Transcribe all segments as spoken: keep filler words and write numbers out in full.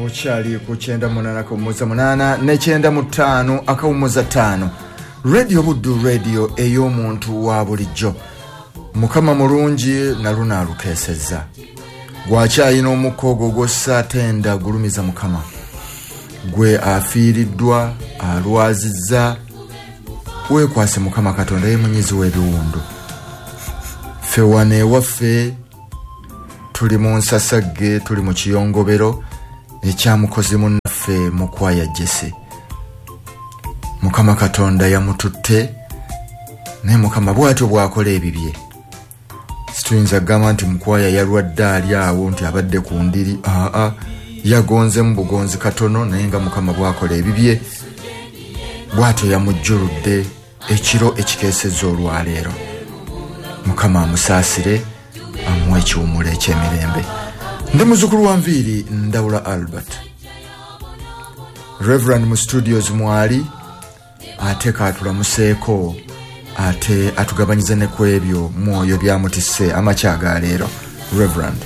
Ochali ku kyenda munana akawumuza munana ne kyenda mu ttaano akawumuza ttaano. Radio Buddu Radio ey'omuntu wa bulijjo. Mukama mulungi naluna alukeesezza. Gwakyayina omukogo gwossa tenda gulumiza Mukama. Gwe afiiriddwa alwazizza. Weekwase Mukama Katonda ye munyizi w'ebiwundu. Ffe wane waffe tuli mu nsasagge, tuli mu kiyongobero ekyamukozi munnaffe Mukwaya Jesse. Mukama Katonda yamututte naye Mukama bw'atyo bw'akola ebibye. Situyinza gamba nti Mukwaya yalwadde ali awo nti abadde ku ndiri. Aa yagonze mu bugonzi katono naye nga Mukama bw'akola ebibye bw'atyo yamujjuludde ekiro ekikeesezza olwaleero. Mukama amusaasire amuwe ekiwumula eky'emirembe. Ndi muzukulu wa Nviiri Ndawula Albert. Reverend mu studios mwali ate kaatulamuseeko ate atugabanyize ne ku ebyo mwoyo byamutisse amakyaga leero. Reverend.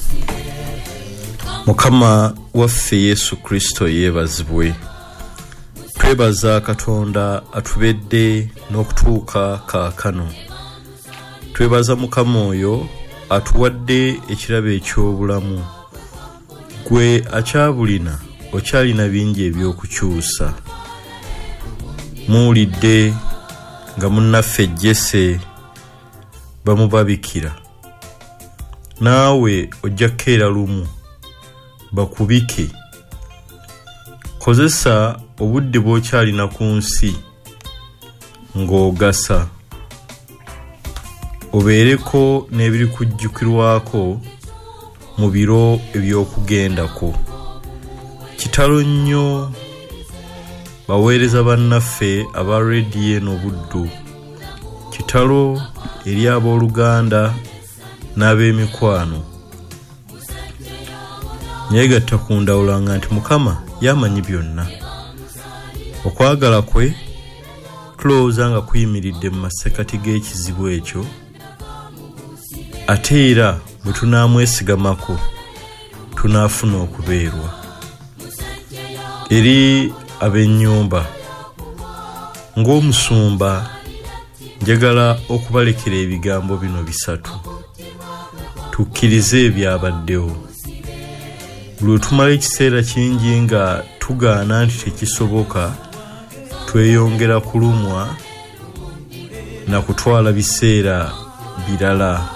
Mukama waffe Yesu Kristo yeebazibwe. Twebaza Katonda atubedde n'okutuuka kaakano. Twebaza Mukama oyo atuwadde ekirabo eky'obulamu. Gwe akyabulina okyalina bingi eby'okukyusa. Muwulidde nga munnaffe Jesse bamubabikira. Naawe ojja kukeera lumu bakubike. Kozesa obudde bw'okyalina ku nsi ng'ogasa. Obeereko n'ebiri kujjukirwako mu biro eby'okugendako. Kitalo nnyo baweereza bannaffe aba rediyo eno Buddu. Kitalo eri abooluganda n'ab'emikwano. Nyegatta ku Ndawula nga nti Mukama yamanyi byonna. Okwagala kwe tulowooza nga kuyimiridde mu masekati g'ekizibu ekyo. Ate era bwe tunaamwesigamako tunaafuna okubeerwa. Eri ab'ennyumba ng'omusumba njagala okubalekera ebigambo bino bisatu. Tukkirize ebyabaddewo. Buli tumala ekiseera kingi nga tugaana nti tekisoboka, tweyongera kulumwa na kutwala biseera birala.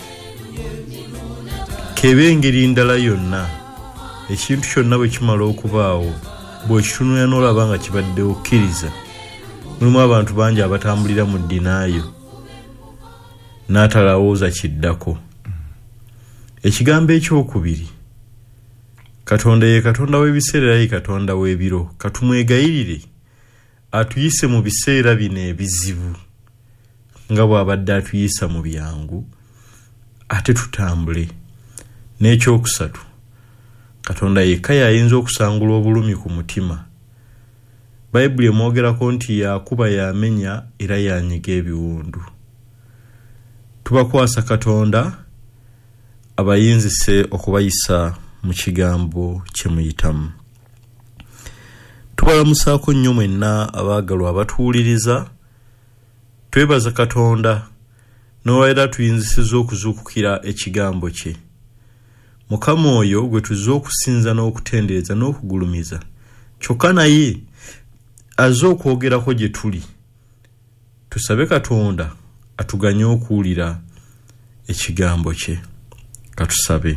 Kebe engeri ndala yonna ekintu kyonna bwe kimala okubaawo bw'okitunula n'olaba nga kibadde okkiriza. Mulimu abantu bangi abatambulira mu ddinaayo n'atalowooza kiddako. Ekigambo ekyokubiri, Katonda ye Katonda w'ebiseera era ye Katonda w'ebiro. Katumwegayirire atuyise mu biseera bino ebizibu nga bw'abadde atuyisa mu byangu, ate tutambule. N'ekyokusatu, Katonda yekka y'ayinza okusangula obulumi ku mutima. Bayibuli emwogerako nti yakuba yamenya era yanyiga ebiwundu. Tubakwasa Katonda abayinzise okubayisa mu kigambo kye muyitamu. Tubalamusaako nnyo mwenna abaagalwa abatuwuliriza. Twebaza Katonda n'olwaleero tuyinzisizza okuzuukukira ekigambo kye. Mukama oyo gwe tuzze okusinza n'okutendereza n'okugulumiza, kyokka naye azze okwogerako gye tuli. Tusabe Katonda atuganye okuwulira ekigambo kye. Katusabe.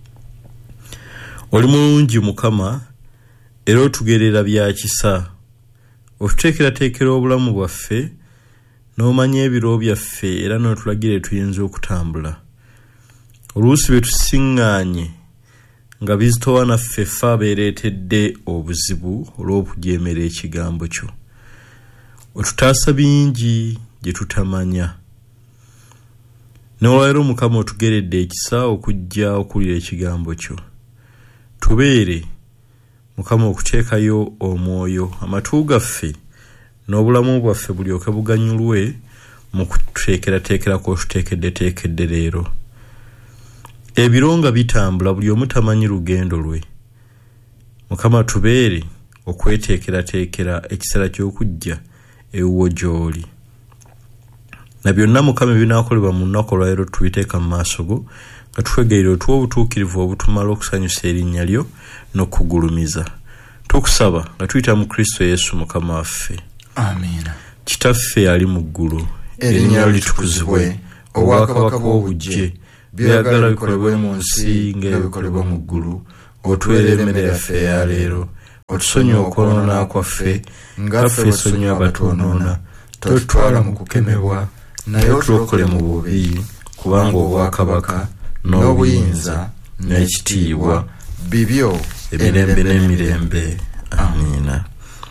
Oli mulungi Mukama era otugerera bya kisa. Otuteekerateekera obulamu bwaffe n'omanya ebiro byaffe era n'otulagira tuyinza okutambula. Oluusi bwe tusiŋŋaanye nga bizitowa naffe ffe abeereetedde obuzibu olw'okujeemera ekigambo kyo. Otutaasa bingi gye tutamanya. N'olwaleero Mukama otugeredde ekisa okujja okuwulira ekigambo kyo. Tubeere Mukama okuteekayo omwoyo amatu gaffe n'obulamu bwaffe bulyoke buganyulwe mu kuteekerateekera kw'otuteekeddeteekedde leero. Ebironga bitambula buli omu tamanyi lugendo lwe. Mukama tubeere okweteekerateekera ekiseera ky'okujja ewuwo gy'oli. Na byonna Mukama ebinaakolebwa mu nnaku olwaleero tubiteeka mu maaso go nga tukwegairira otuwa obutuukirivu obutumala okusanyusa erinnya lyo n'okugulumiza. Tukusaba nga tuyita mu Kristo Yesu Mukama waffe. Amiina. Kitaffe ali mu ggulu, erinnya lyo litukuzibwe, obwakabaka bw'obujje, byagala bikolebwe mu nsi ng'ebikolebwa mu ggulu. Otuweerera emmere yaffe eya leero, otusonyiwe okwonoona kwaffe nga ffe tusonyiwa abatwonoona, totutwala mu kukemebwa, naye otulokole mu bubi, kubanga obwakabaka n'obuyinza n'ekitiibwa bibyo emirembe n'emirembe. Amiina.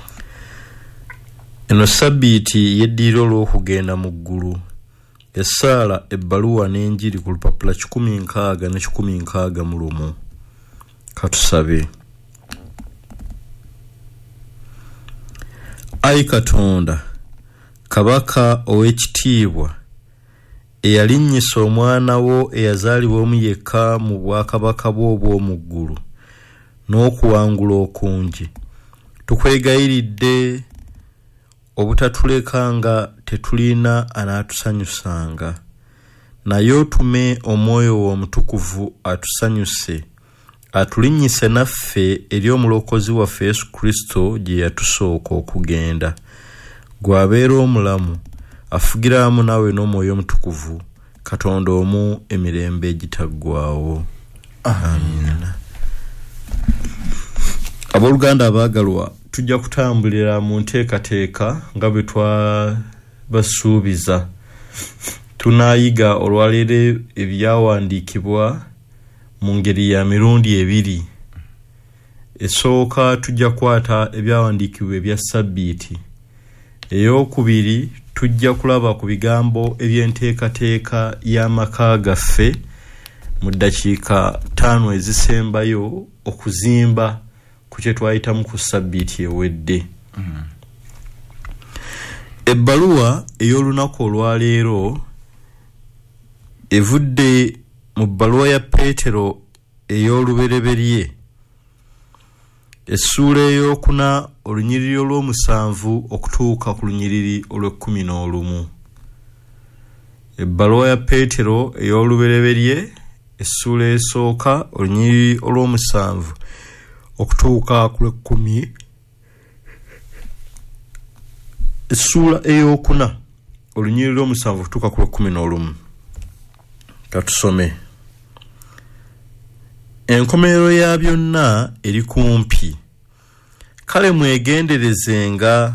Eno sabbiiti yeddiira olw'okugenda mu ggulu. Essaala, ebbaluwa n'enjiri ku lupapula kikumi nkaaga ne kikumi nkaaga mu lumu. Katusabe. Ayi Katonda, Kabaka ow'ekitiibwa, eyalinnyisa omwana wo eyazaalibwa omu yekka mu bwakabaka bwo obw'omu ggulu n'okuwangula okungi, tukwegayiridde obutatuleka nga tetulina anaatusanyusanga, naye otume omwoyo wo omutukuvu atusanyuse, atulinnyise naffe eri omulokozi waffe Yesu Kristo gye yatusooka okugenda. Gw'abeera omulamu, afugira wamu naawe n'omwoyo omutukuvu, Katonda omu emirembe egitaggwaawo. Amiina. Abooluganda abaagalwa, tujja kutambulira mu nteekateeka nga bwe twabasuubiza. Tunaayiga olwaleero ebyawandiikibwa mu ngeri ya mirundi ebiri. Esooka tujja kwata ebyawandiikibwa ebya sabbiiti. Eyookubiri tujja kulaba ku bigambo eby'enteekateeka y'amaka gaffe mu ddakiika ttaano ezisembayo okuzimba ku kye twayitamu ku sabbiiti ewedde. Mm. Ebbaluwa ey'olunaku olwaleero evudde mu bbaluwa ya Peetero ey'olubereberye, essuula ey'okuna olunyiriri olw'omusanvu okutuuka ku lunyiriri olw'ekkumi n'olumu. Ebbaluwa ya Peetero ey'olubereberye, essuula esooka olunyiriri olw'omusanvu okutuuka ku lw'ekkumi. Essuula ey'okuna olunyiriri olw'omusanvu okutuuka ku lw'ekkumi n'olumu. Katusome. Enkomerero ya byonna eri kumpi. Kale mwegenderezenga,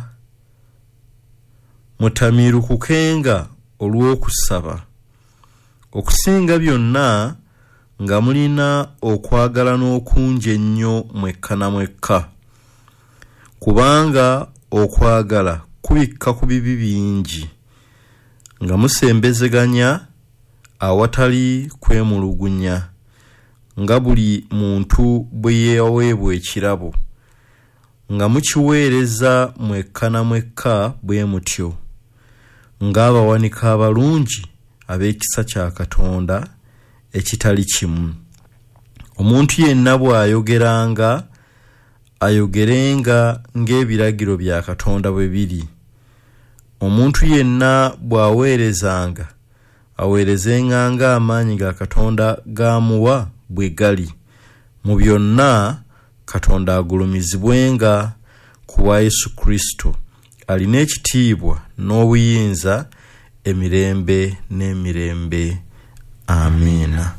mutamiirukukenga olw'okusaba, okusinga byonna nga mulina okwagala n'okungi ennyo mwekka na mwekka, kubanga okwagala kubikka ku bibi bingi, nga musembezeganya awatali kwemulugunya, nga buli muntu bwe yaweebwa ekirabo, nga mukiweereza mwekka na mwekka bwe mutyo, ng'abawanika abalungi ab'ekisa kya Katonda ekitali kimu. Omuntu yenna bw'ayogeranga, ayogerenga ng'ebiragiro bya Katonda bwe biri. Omuntu yenna bw'aweerezanga, aweerezenga ng'amaanyi ga Katonda g'amuwa bwe gali. Mu byonna Katonda agulumizibwenga ku bwa Yesu Kristo, alina ekitiibwa n'obuyinza emirembe n'emirembe. Amiina.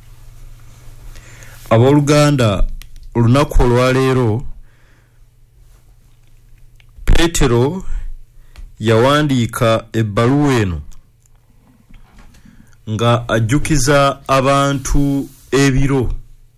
Abooluganda, olunaku olwaleero Peetero yawandiika ebbaluwa eno nga ajjukiza abantu ebiro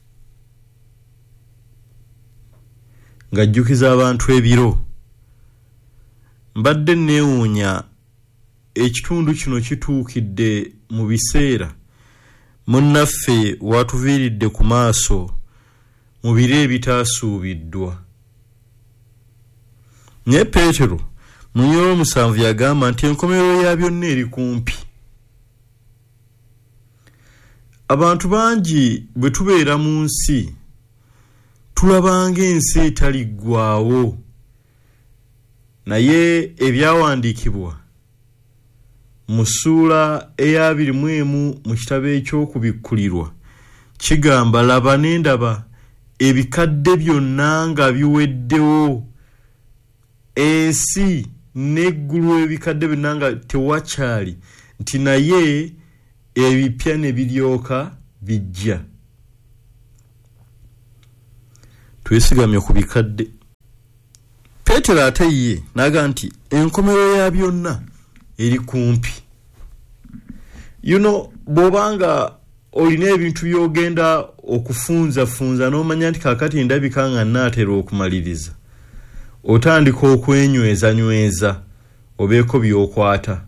nga ajjukiza abantu ebiro. Mbadde neewuunya ekitundu kino kituukidde mu biseera munnaffe watuviiridde ku maaso mu biro ebitaasuubiddwa. Naye Peetero mu nnyiriri omusanvu yagamba nti enkomerero ya byonna eri kumpi. Abantu bangi bwe tubeera mu nsi tulabanga ensi etaliggwaawo naye ebyawandiikibwa mu ssuula eya abiri mu emu mu kitabo eky'okubikkulirwa kigamba laba n'endaba ebikadde byonna nga biweddewo ensi n'eggulu ebikadde byonna nga tewakyali nti naye ebipya ne biryoka bijja. Twesigamye ku bikadde. Petero ate ye naga nti enkomerero ya byonna eri kumpi. You know, bobanga olina ebintu byogenda okufunza funza n'omanya nti kakati ndabika nga nnaatera okumaliriza, otandika okwenyweza nyweza obeeko by'okwata.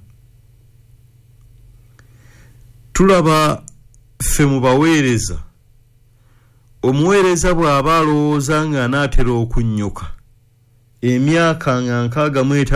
Tulaba ffe mu baweereza, omuweereza bw'aba alowooza nga anaatera okunnyuka emyaka nga nkaaga mu